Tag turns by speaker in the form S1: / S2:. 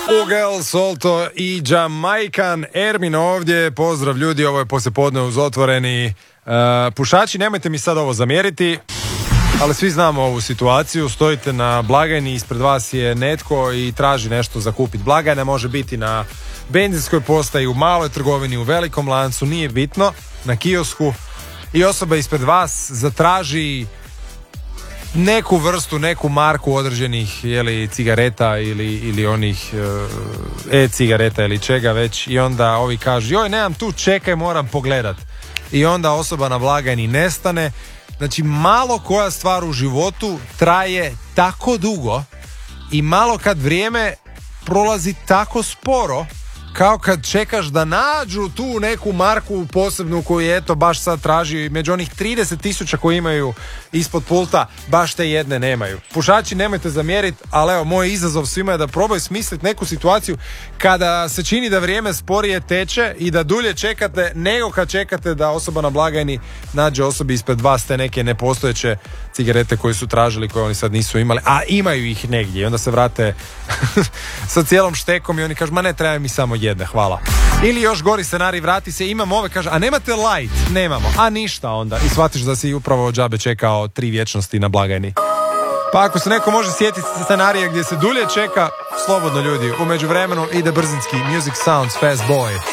S1: Ugel, Solto i Jamaican. Ermin ovdje, pozdrav ljudi, ovo je poslijepodne uz Otvoreni. Pušači, nemojte mi sad ovo zamjeriti, ali svi znamo ovu situaciju. Stojite na blagajni, ispred vas je netko i traži nešto za kupiti. Blagajna može biti na benzinskoj postaji, u maloj trgovini, u velikom lancu, nije bitno, na kiosku, i osoba ispred vas zatraži neku vrstu, neku marku određenih cigareta ili onih e-cigareta ili čega već, i onda ovi kažu: joj, nemam tu, čekaj, moram pogledat. I onda osoba na blagajni nestane. Znači, malo koja stvar u životu traje tako dugo i malo kad vrijeme prolazi tako sporo, kao kad čekaš da nađu tu neku marku posebnu koju je eto baš sad traži, među onih 30,000 koji imaju ispod pulta, baš te jedne nemaju. Pušači, nemojte zamjeriti, ali evo, moj izazov svima je da probaju smisliti neku situaciju kada se čini da vrijeme sporije teče i da dulje čekate nego kad čekate da osoba na blagajni nađe osobi ispred vas te neke nepostojeće cigarete koje su tražili, koje oni sad nisu imali, a imaju ih negdje, i onda se vrate sa cijelom štekom i oni kažu: ma ne, treba mi samo jedne, hvala. Ili još gori scenarij, vrati se, imam ove, kaže: a nemate light? Nemamo. A ništa onda. I shvatiš da si upravo džabe čekao 3 vječnosti na blagajni. Pa ako se neko može sjetiti scenarija gdje se dulje čeka, slobodno ljudi, u međuvremenu ide brzinski Music Sounds Fast Boy.